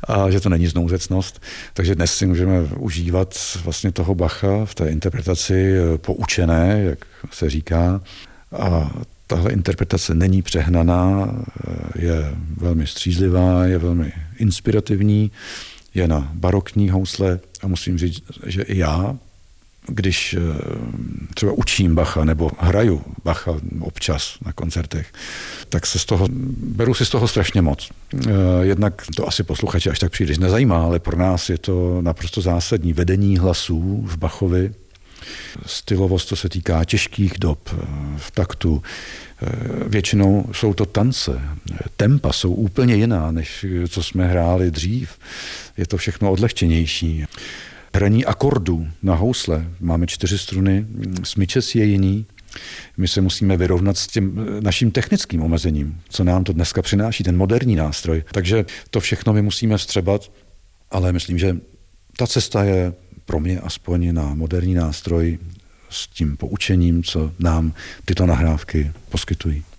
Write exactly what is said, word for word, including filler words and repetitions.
a že to není znouzecnost. Takže dnes si můžeme užívat vlastně toho Bacha v té interpretaci poučené, jak se říká. A tahle interpretace není přehnaná, je velmi střízlivá, je velmi inspirativní, je na barokní housle a musím říct, že i já, když třeba učím Bacha nebo hraju Bacha občas na koncertech, tak se z toho, beru si z toho strašně moc. Jednak to asi posluchače až tak příliš nezajímá, ale pro nás je to naprosto zásadní vedení hlasů v Bachovi. Stylovost, to se týká těžkých dob v taktu. Většinou jsou to tance. Tempa jsou úplně jiná, než co jsme hráli dřív. Je to všechno odlehčenější. Hraní akordů na housle. Máme čtyři struny, smyčec je jiný. My se musíme vyrovnat s tím naším technickým omezením, co nám to dneska přináší, ten moderní nástroj. Takže to všechno my musíme vstřebat, ale myslím, že ta cesta je pro mě aspoň na moderní nástroj s tím poučením, co nám tyto nahrávky poskytují.